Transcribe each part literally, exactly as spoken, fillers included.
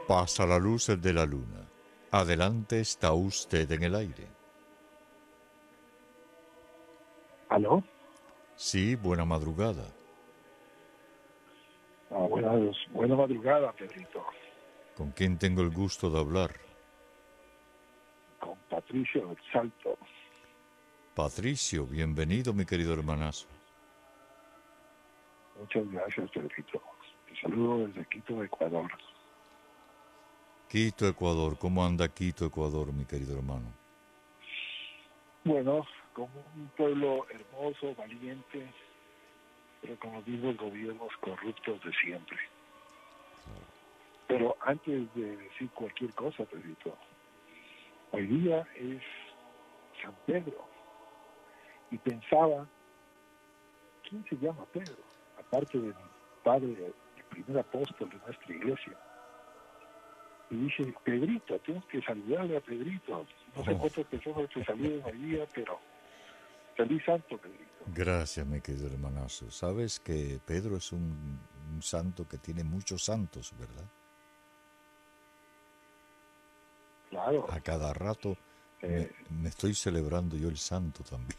Pasa la luz de la luna. Adelante está usted en el aire. ¿Aló? Sí, buena madrugada. Ah, buenas, buena madrugada, Pedrito. ¿Con quién tengo el gusto de hablar? Con Patricio del Salto. Patricio, bienvenido, mi querido hermanazo. Muchas gracias, Pedrito. Te saludo desde Quito, Ecuador. Quito, Ecuador. ¿Cómo anda Quito, Ecuador, mi querido hermano? Bueno, como un pueblo hermoso, valiente, pero con los mismos gobiernos corruptos de siempre. Pero antes de decir cualquier cosa, Pedrito, hoy día es San Pedro. Y pensaba, ¿quién se llama Pedro? Aparte de mi padre, el primer apóstol de nuestra iglesia. Y dice, Pedrito, tienes que saludarle a Pedrito. No sé Oh, cuántas personas te saluden hoy día, pero feliz santo, Pedrito. gracias, mi querido hermanazo. Sabes que Pedro es un, un santo que tiene muchos santos, ¿verdad? Claro, A cada rato me, eh, me estoy celebrando yo el santo también.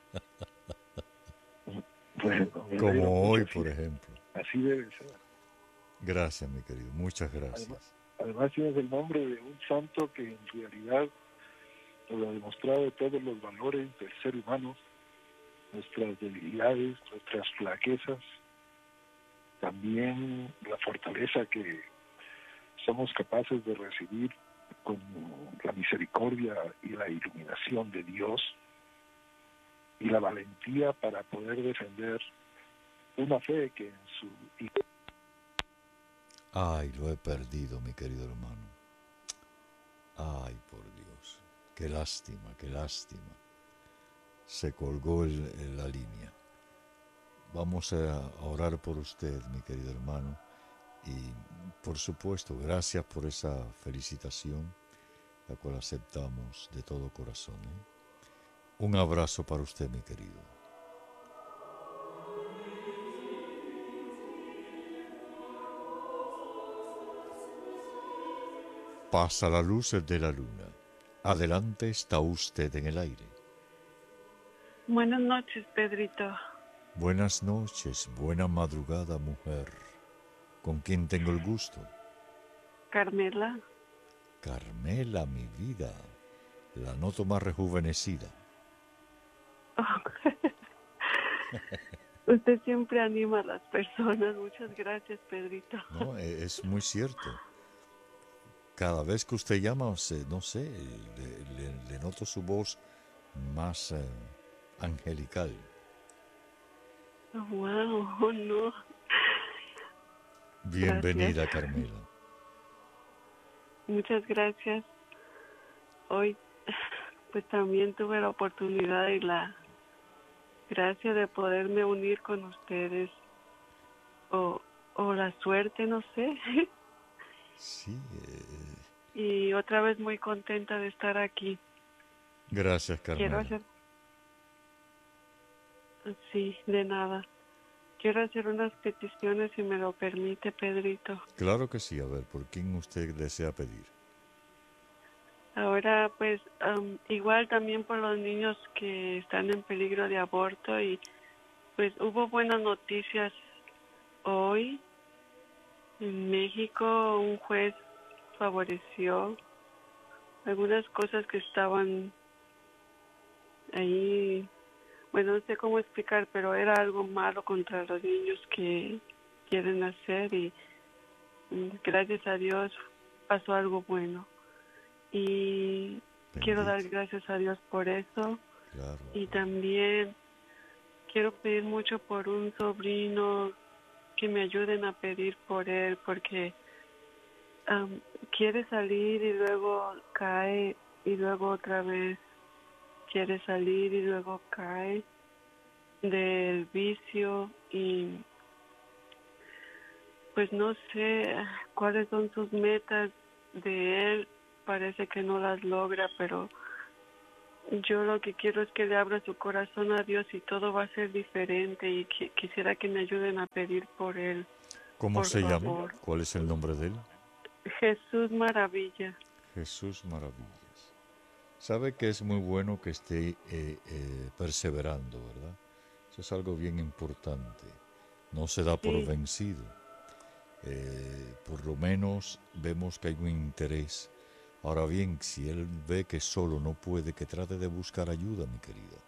bueno, me alegro Como mucho, hoy, así, por ejemplo. así debe ser. Gracias, mi querido. Muchas Además, gracias. además tienes el nombre de un santo que en realidad nos ha demostrado todos los valores del ser humano, nuestras debilidades, nuestras flaquezas, también la fortaleza que somos capaces de recibir con la misericordia y la iluminación de Dios y la valentía para poder defender una fe que en su... Ay, lo he perdido, mi querido hermano. Ay, por Dios. Qué lástima, qué lástima. Se colgó el, el- la línea. Vamos a orar por usted, mi querido hermano. Y por supuesto, gracias por esa felicitación, la cual aceptamos de todo corazón. ¿eh? Un abrazo para usted, mi querido. Pasa la luz de la luna. Adelante está usted en el aire. Buenas noches, Pedrito. Buenas noches, buena madrugada, mujer. ¿Con quién tengo el gusto? Carmela. Carmela, mi vida. La noto más rejuvenecida. Usted siempre anima a las personas. Muchas gracias, Pedrito. No, e- es muy cierto. Cada vez que usted llama, se- no sé, le, le- le noto su voz más eh, angelical. Wow, oh, no. Gracias. Bienvenida, Carmela. Muchas gracias. Hoy, pues también tuve la oportunidad y la gracia de poderme unir con ustedes. O, o la suerte, no sé. Sí, eh, Y otra vez muy contenta de estar aquí. gracias, Quiero Carmela. hacer, sí, de nada. Quiero hacer unas peticiones si me lo permite, Pedrito. Claro que sí, a ver, ¿por quién usted desea pedir? Ahora, pues, um, igual también por los niños que están en peligro de aborto y pues hubo buenas noticias hoy. En México un juez favoreció algunas cosas que estaban ahí, bueno, no sé cómo explicar, pero era algo malo contra los niños que quieren hacer y mm, gracias a Dios pasó algo bueno. Y quiero dar Bendito. gracias a Dios por eso. Claro. Y también quiero pedir mucho por un sobrino, que me ayuden a pedir por él, porque um, quiere salir y luego cae y luego otra vez quiere salir y luego cae del vicio y pues no sé cuáles son sus metas de él, parece que no las logra, pero yo lo que quiero es que le abra su corazón a Dios y todo va a ser diferente y qui- quisiera que me ayuden a pedir por él, ¿Cómo por se llama? favor. ¿Cuál es el nombre de él? Jesús Maravilla. Jesús Maravillas. Sabe que es muy bueno que esté eh, eh, perseverando, ¿verdad? Eso es algo bien importante. No se da por Sí, vencido. Eh, por lo menos vemos que hay un interés. Ahora bien, si él ve que solo no puede, que trate de buscar ayuda, mi querida.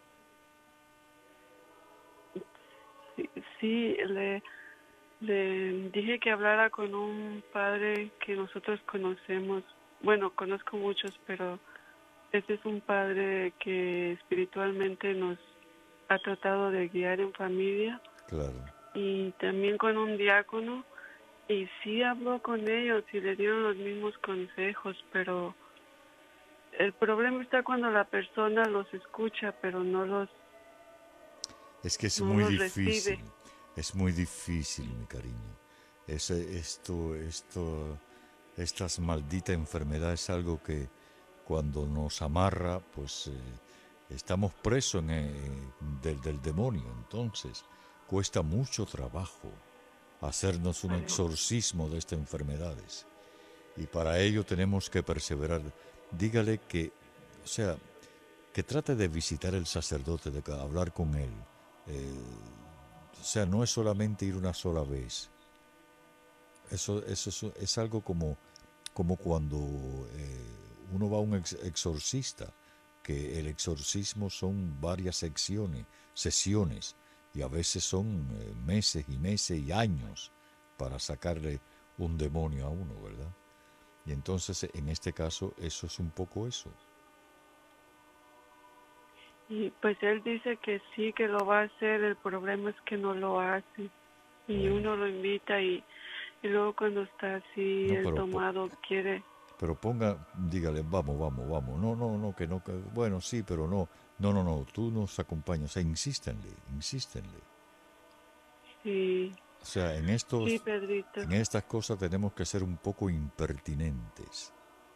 sí, sí, le, le dije que hablara con un padre que nosotros conocemos. Bueno, conozco muchos, pero este es un padre que espiritualmente nos ha tratado de guiar en familia Claro. y también con un diácono. Y sí habló con ellos y le dieron los mismos consejos, pero el problema está cuando la persona los escucha, pero no los, Es que es no muy los difícil, recibe. es muy difícil, mi cariño. Ese, esto, esto, estas malditas enfermedades es algo que cuando nos amarra, pues eh, estamos presos en, eh, del, del demonio. Entonces, cuesta mucho trabajo hacernos un exorcismo de estas enfermedades. Y para ello tenemos que perseverar. Dígale que, o sea, que trate de visitar el sacerdote, de hablar con él. Eh, o sea, no es solamente ir una sola vez. Eso, eso es, es algo como, como cuando eh, uno va a un ex- exorcista, que el exorcismo son varias secciones, sesiones, y a veces son eh, meses y meses y años para sacarle un demonio a uno, ¿verdad? Y entonces, en este caso, eso es un poco eso. Y pues él dice que sí, que lo va a hacer, el problema es que no lo hace. Y Bueno, uno lo invita y, y luego cuando está así, no, el pero po- tomado quiere. pero ponga, dígale, vamos, vamos, vamos. No, no, no, que no, que, bueno, sí, pero no. No, no, no, tú nos acompañas. O sea, insístenle, insístenle. Sí, O sea, en sí, estos, Pedrito. en estas cosas tenemos que ser un poco impertinentes.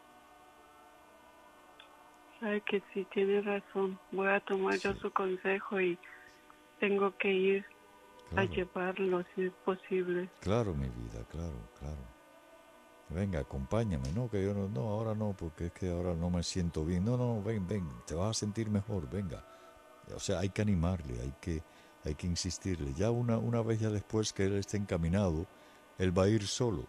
Sabe que sí, tiene razón. Voy a tomar yo Sí, su consejo y tengo que ir a claro, llevarlo si es posible. claro, mi vida, claro, claro. Venga, acompáñame, no, que yo no, no, ahora no, porque es que ahora no me siento bien. No, no, ven, ven, te vas a sentir mejor, venga. O sea, hay que animarle, hay que, hay que insistirle. Ya una, una vez ya después que él esté encaminado, él va a ir solo.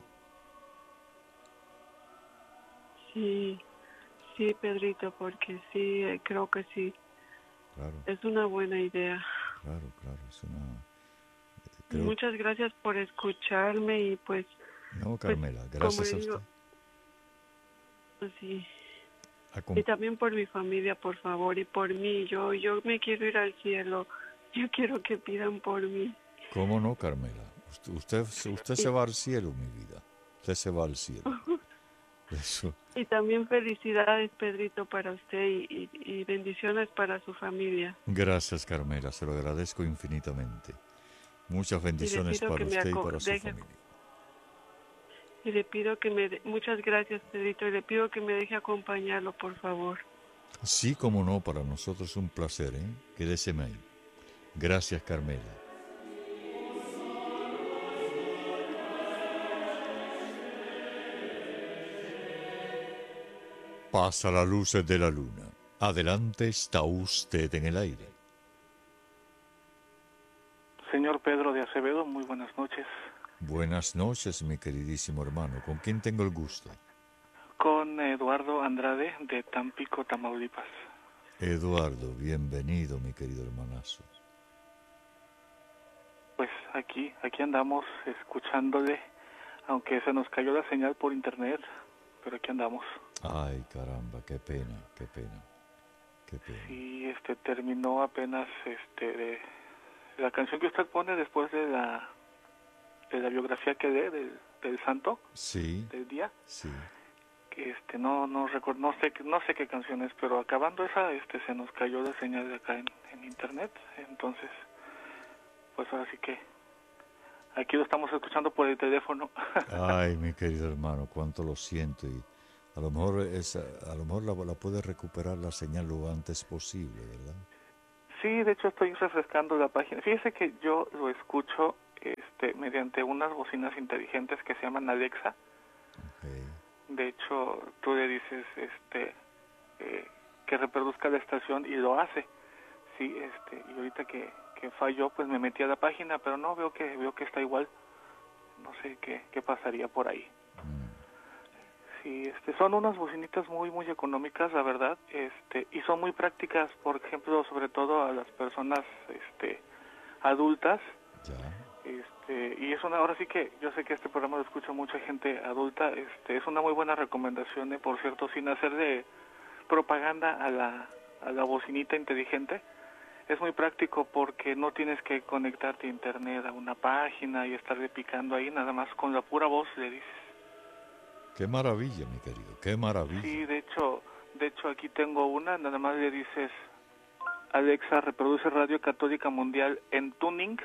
Sí, sí, Pedrito, porque sí, eh, creo que sí. Claro, Es una buena idea. claro, claro. Es una, creo, Muchas gracias por escucharme y pues, no, pues, Carmela, como gracias le a digo, usted. pues sí. Y Acom- también por mi familia, por favor, y por mí. Yo, yo me quiero ir al cielo. Yo quiero que pidan por mí. ¿Cómo no, Carmela? Usted, usted, usted se Y, va al cielo, mi vida. Usted se va al cielo. Eso. y también felicidades, Pedrito, para usted y, y, y bendiciones para su familia. Gracias, Carmela, se lo agradezco infinitamente. Muchas Y le bendiciones pido para que me usted y aco para su deje, familia. y le pido que me, de muchas gracias, Pedrito, y le pido que me deje acompañarlo, por favor. Sí, como no, para nosotros es un placer, ¿eh? Quédeseme ahí. Gracias, Carmela. Pasa la luz de la luna. Adelante está usted en el aire. Señor Pedro de Acevedo, muy buenas noches. Buenas noches, mi queridísimo hermano. ¿Con quién tengo el gusto? Con Eduardo Andrade de Tampico, Tamaulipas. Eduardo, bienvenido, mi querido hermanazo. Pues aquí, aquí andamos escuchándole, aunque se nos cayó la señal por internet, pero aquí andamos. Ay, caramba, qué pena, qué pena, qué pena. Y este terminó apenas este de, la canción que usted pone después de la de la biografía que dé del, del santo Sí, del día. sí. Que este no no recuerdo, no sé no sé qué canción es, pero acabando esa este se nos cayó la señal de acá en, en internet, entonces pues ahora sí que aquí lo estamos escuchando por el teléfono. Ay, mi querido hermano, cuánto lo siento y a lo mejor es, a lo mejor la, la puede recuperar la señal lo antes posible, ¿verdad? Sí, de hecho estoy refrescando la página. Fíjese que yo lo escucho este mediante unas bocinas inteligentes que se llaman Alexa. Ok. De hecho, tú le dices este eh, que reproduzca la estación y lo hace. Sí, este, y ahorita que, que falló, pues me metí a la página, pero no, veo que veo que está igual. No sé qué, qué pasaría por ahí. Sí, este, son unas bocinitas muy, muy económicas, la verdad, este, y son muy prácticas, por ejemplo, sobre todo a las personas, este, adultas. Ya. Este, y es una, ahora sí que yo sé que este programa lo escucha mucha gente adulta, este, es una muy buena recomendación, eh, por cierto, sin hacerle propaganda a la, a la bocinita inteligente. Es muy práctico porque no tienes que conectarte a internet a una página y estarle picando ahí, nada más con la pura voz le dices. Qué maravilla, mi querido, qué maravilla. Sí, de hecho, de hecho aquí tengo una, nada más le dices, Alexa, reproduce Radio Católica Mundial en tuning.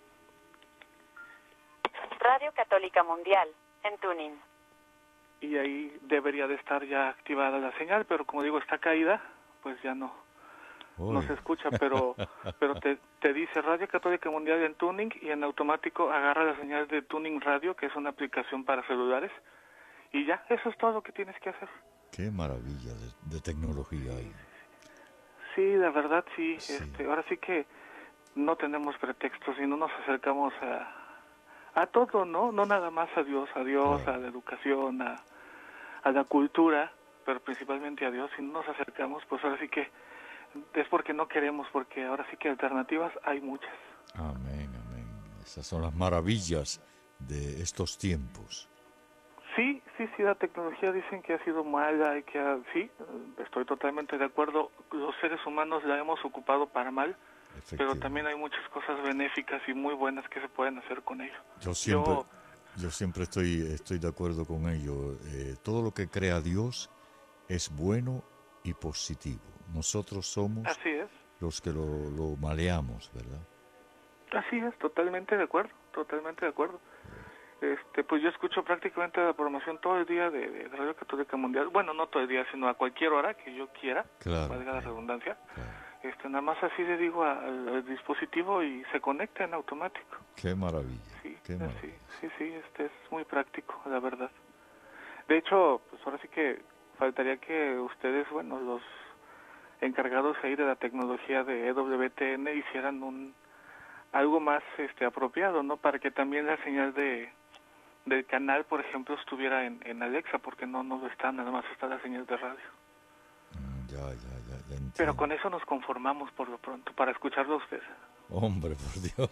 Radio Católica Mundial en tuning. Y ahí debería de estar ya activada la señal, pero como digo, está caída, pues ya no, Uy. no se escucha, pero pero te, te dice Radio Católica Mundial en tuning y en automático agarra la señal de Tuning Radio, que es una aplicación para celulares, y ya, eso es todo lo que tienes que hacer. Qué maravilla de, de tecnología hay. Sí, la verdad sí, Sí. Este, ahora sí que no tenemos pretextos y no nos acercamos a, a todo, ¿no? No nada más a Dios, a Dios, Claro. a la educación, a, a la cultura, pero principalmente a Dios. Si no nos acercamos, pues ahora sí que es porque no queremos, porque ahora sí que alternativas hay muchas. Amén, amén. Esas son las maravillas de estos tiempos. Sí, sí, sí, la tecnología dicen que ha sido mala y que ha, sí, estoy totalmente de acuerdo. Los seres humanos la hemos ocupado para mal, pero Efectivamente. también hay muchas cosas benéficas y muy buenas que se pueden hacer con ello. Yo siempre, Yo- yo siempre estoy, estoy de acuerdo con ello. Eh, todo lo que crea Dios es bueno y positivo. Nosotros somos Así es, los que lo, lo maleamos, ¿verdad? así es, totalmente de acuerdo, totalmente de acuerdo. Este, pues yo escucho prácticamente la programación todo el día de, de Radio Católica Mundial. Bueno, no todo el día, sino a cualquier hora que yo quiera, Claro, valga la claro. redundancia. Claro. Este, nada más así le digo a- al, al dispositivo y se conecta en automático. Qué maravilla, Sí, qué sí, maravilla. sí, sí, este es muy práctico, la verdad. De hecho, pues ahora sí que faltaría que ustedes, bueno, los encargados ahí de la tecnología de E W T N hicieran un algo más este apropiado, ¿no? Para que también la señal de del canal, por ejemplo, estuviera en, en Alexa, porque no no lo está, nada más está la señal de radio. Mm, Ya, ya, ya, ya entiendo. Pero con eso nos conformamos por lo pronto, para escucharlo a usted. Hombre, por Dios.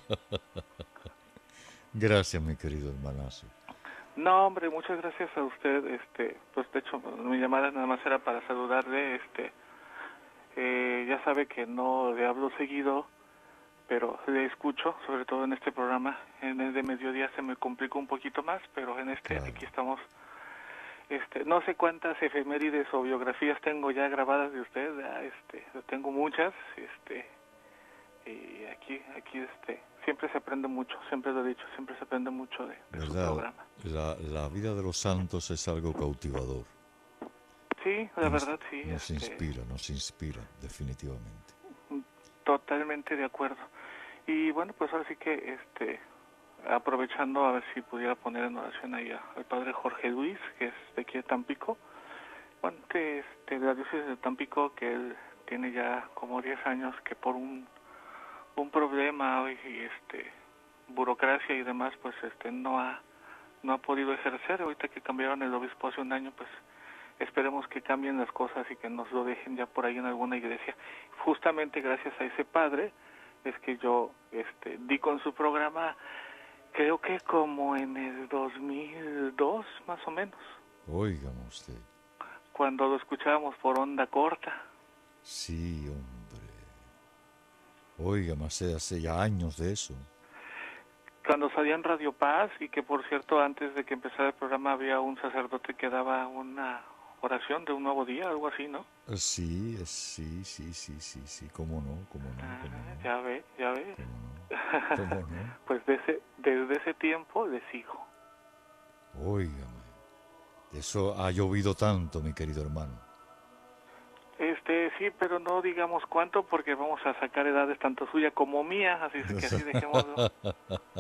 Gracias, mi querido hermanazo. No, hombre, muchas gracias a usted. Este, pues de hecho, mi llamada nada más era para saludarle. Este, eh, ya sabe que no le hablo seguido, pero le escucho, sobre todo en este programa. En el de mediodía se me complicó un poquito más, pero en este Claro. aquí estamos. Este, no sé cuántas efemérides o biografías tengo ya grabadas de usted. Ya, este, tengo muchas. Este, y aquí, aquí, este, siempre se aprende mucho. Siempre lo he dicho, siempre se aprende mucho de, de su ¿Verdad? programa. La, la vida de los santos es algo cautivador. Sí, la Nos- verdad sí. Nos este, inspira, nos inspira, definitivamente. Totalmente de acuerdo. Y bueno, pues ahora sí que, este, aprovechando a ver si pudiera poner en oración ahí a- al padre Jorge Luis, que es de aquí de Tampico. Bueno, que este, de la diócesis de Tampico, que él tiene ya como diez años que por un, un problema y, y, este, burocracia y demás, pues este, no ha, no ha podido ejercer. Ahorita que cambiaron el obispo hace un año, pues esperemos que cambien las cosas y que nos lo dejen ya por ahí en alguna iglesia. Justamente gracias a ese padre es que yo este, di con su programa, creo que como en el dos mil dos más o menos, Óigame usted. cuando lo escuchábamos por onda corta. Sí, hombre. Óigame, hace, hace ya años de eso. Cuando salía en Radio Paz, y que por cierto antes de que empezara el programa había un sacerdote que daba una oración de un nuevo día, algo así, ¿no? Eh, Sí, eh, sí, sí, sí, sí, sí, cómo no, cómo no, Ah, cómo no, ya ve, ya ve. cómo no, cómo no. Pues de ese, desde ese tiempo le sigo. Óigame, eso ha llovido tanto, mi querido hermano. Este, sí, pero no digamos cuánto porque vamos a sacar edades tanto suya como mía, así es que así dejémoslo.